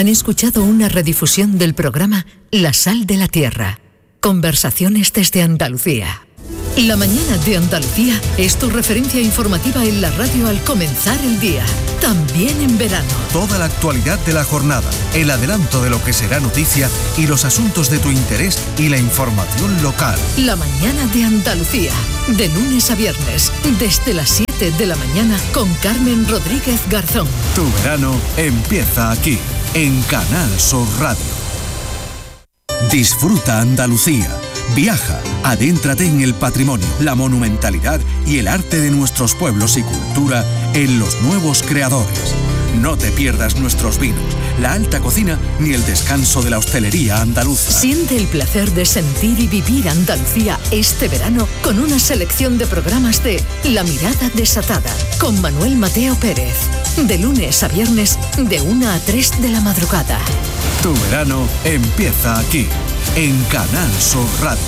Han escuchado una redifusión del programa La Sal de la Tierra. Conversaciones desde Andalucía. La mañana de Andalucía es tu referencia informativa en la radio al comenzar el día, también en verano. Toda la actualidad de la jornada, el adelanto de lo que será noticia y los asuntos de tu interés y la información local. La mañana de Andalucía, de lunes a viernes, desde las 7 de la mañana con Carmen Rodríguez Garzón. Tu verano empieza aquí, en Canal Sur Radio. Disfruta Andalucía. Viaja, adéntrate en el patrimonio, la monumentalidad y el arte de nuestros pueblos y cultura en Los Nuevos Creadores. No te pierdas nuestros vinos, la alta cocina ni el descanso de la hostelería andaluza. Siente el placer de sentir y vivir Andalucía este verano con una selección de programas de La Mirada Desatada con Manuel Mateo Pérez. De lunes a viernes, de 1 a 3 de la madrugada. Tu verano empieza aquí, en Canal Sur Radio.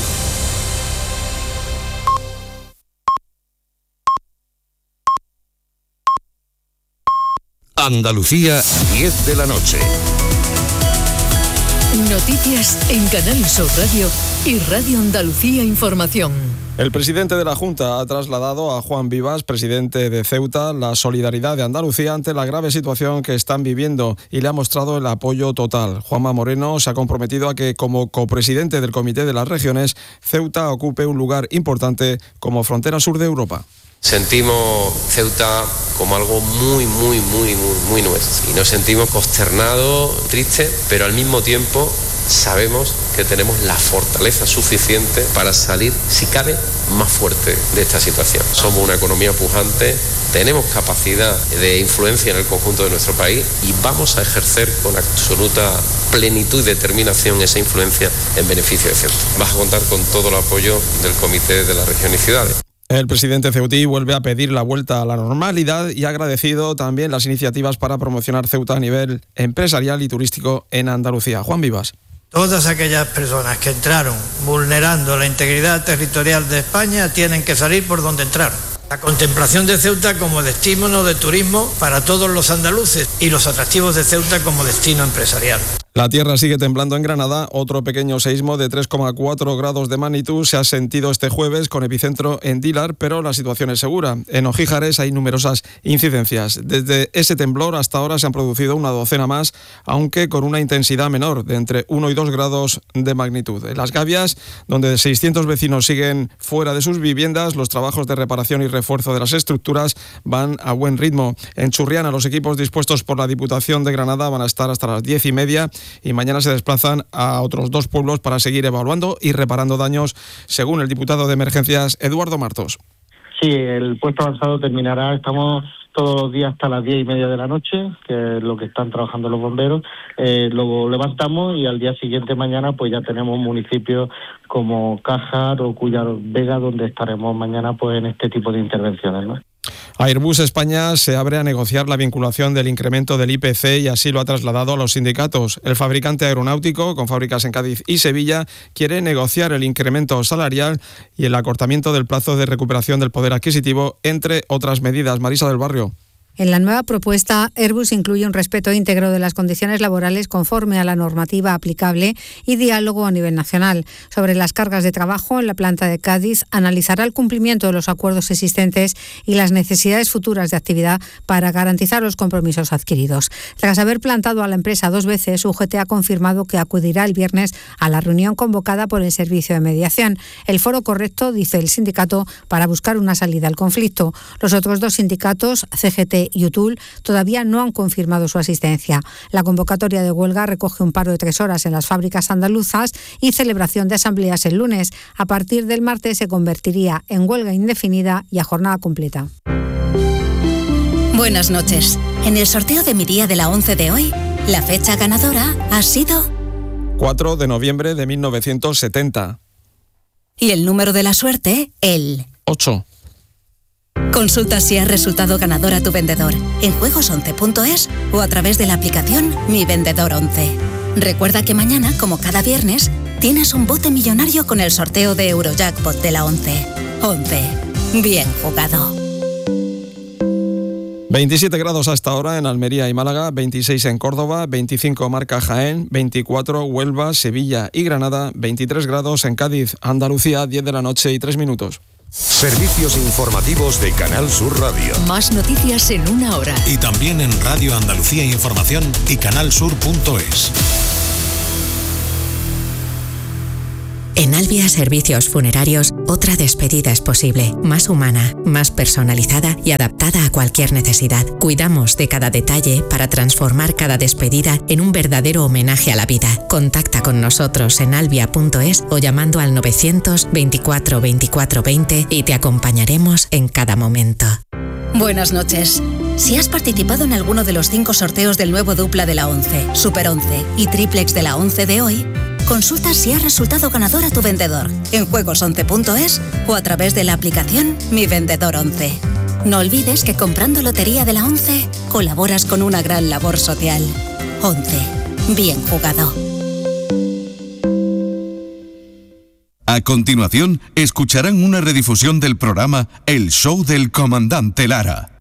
Andalucía, 10 de la noche. Noticias en Canal Sur Radio y Radio Andalucía Información. El presidente de la Junta ha trasladado a Juan Vivas, presidente de Ceuta, la solidaridad de Andalucía ante la grave situación que están viviendo y le ha mostrado el apoyo total. Juanma Moreno se ha comprometido a que, como copresidente del Comité de las Regiones, Ceuta ocupe un lugar importante como frontera sur de Europa. Sentimos Ceuta como algo muy nuestro y nos sentimos consternados, tristes, pero al mismo tiempo sabemos que tenemos la fortaleza suficiente para salir, si cabe, más fuerte de esta situación. Somos una economía pujante, tenemos capacidad de influencia en el conjunto de nuestro país y vamos a ejercer con absoluta plenitud y determinación esa influencia en beneficio de Ceuta. Vas a contar con todo el apoyo del Comité de las Regiones y Ciudades. El presidente ceutí vuelve a pedir la vuelta a la normalidad y ha agradecido también las iniciativas para promocionar Ceuta a nivel empresarial y turístico en Andalucía. Juan Vivas. Todas aquellas personas que entraron vulnerando la integridad territorial de España tienen que salir por donde entraron. La contemplación de Ceuta como destino de turismo para todos los andaluces y los atractivos de Ceuta como destino empresarial. La tierra sigue temblando en Granada. Otro pequeño seísmo de 3,4 grados de magnitud se ha sentido este jueves con epicentro en Dílar, pero la situación es segura. En Ojíjares hay numerosas incidencias. Desde ese temblor hasta ahora se han producido una docena más, aunque con una intensidad menor, de entre 1 y 2 grados de magnitud. En Las Gavias, donde 600 vecinos siguen fuera de sus viviendas, los trabajos de reparación y refuerzo de las estructuras van a buen ritmo. En Churriana, los equipos dispuestos por la Diputación de Granada van a estar hasta las 10:30 y mañana se desplazan a otros 2 pueblos para seguir evaluando y reparando daños, según el diputado de Emergencias, Eduardo Martos. Sí, el puesto avanzado terminará, estamos todos los días hasta las 10:30 de la noche, que es lo que están trabajando los bomberos. Lo levantamos y al día siguiente, mañana, pues ya tenemos municipios como Cájar o Cuyar Vega, donde estaremos mañana pues en este tipo de intervenciones, ¿no? Airbus España se abre a negociar la vinculación del incremento del IPC y así lo ha trasladado a los sindicatos. El fabricante aeronáutico, con fábricas en Cádiz y Sevilla, quiere negociar el incremento salarial y el acortamiento del plazo de recuperación del poder adquisitivo, entre otras medidas. Marisa del Barrio. En la nueva propuesta, Airbus incluye un respeto íntegro de las condiciones laborales conforme a la normativa aplicable y diálogo a nivel nacional. Sobre las cargas de trabajo, en la planta de Cádiz analizará el cumplimiento de los acuerdos existentes y las necesidades futuras de actividad para garantizar los compromisos adquiridos. Tras haber plantado a la empresa 2 veces, UGT ha confirmado que acudirá el viernes a la reunión convocada por el Servicio de Mediación. El foro correcto, dice el sindicato, para buscar una salida al conflicto. Los otros 2 sindicatos, CGT y UTUL, todavía no han confirmado su asistencia. La convocatoria de huelga recoge un paro de 3 horas en las fábricas andaluzas y celebración de asambleas el lunes. A partir del martes se convertiría en huelga indefinida y a jornada completa. Buenas noches. En el sorteo de mi día de la 11 de hoy, la fecha ganadora ha sido 4 de noviembre de 1970. Y el número de la suerte, el 8. Consulta si has resultado ganador a tu vendedor en juegos11.es o a través de la aplicación Mi Vendedor 11. Recuerda que mañana, como cada viernes, tienes un bote millonario con el sorteo de Eurojackpot de la 11. 11. Bien jugado. 27 grados a esta hora en Almería y Málaga, 26 en Córdoba, 25 marca Jaén, 24 Huelva, Sevilla y Granada, 23 grados en Cádiz, Andalucía, 10 de la noche y 3 minutos. Servicios informativos de Canal Sur Radio. Más noticias en una hora. Y también en Radio Andalucía Información y canalsur.es. En Albia Servicios Funerarios, otra despedida es posible, más humana, más personalizada y adaptada a cualquier necesidad. Cuidamos de cada detalle para transformar cada despedida en un verdadero homenaje a la vida. Contacta con nosotros en albia.es o llamando al 924 24 20 y te acompañaremos en cada momento. Buenas noches. Si has participado en alguno de los 5 sorteos del nuevo dupla de la 11, Super 11 y triplex de la 11 de hoy, consulta si has resultado ganador a tu vendedor en juegos11.es o a través de la aplicación Mi Vendedor 11. No olvides que comprando Lotería de la 11 colaboras con una gran labor social. 11. Bien jugado. A continuación, escucharán una redifusión del programa El Show del Comandante Lara.